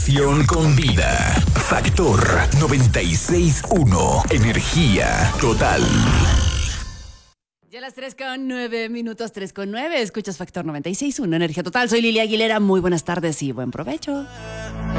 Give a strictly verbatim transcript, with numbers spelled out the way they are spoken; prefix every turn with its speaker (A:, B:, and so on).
A: Con vida. Factor noventa y seis punto uno. Energía total.
B: Ya las tres con nueve minutos, tres con nueve. Escuchas Factor noventa y seis punto uno, Energía Total. Soy Lilia Aguilera. Muy buenas tardes y buen provecho.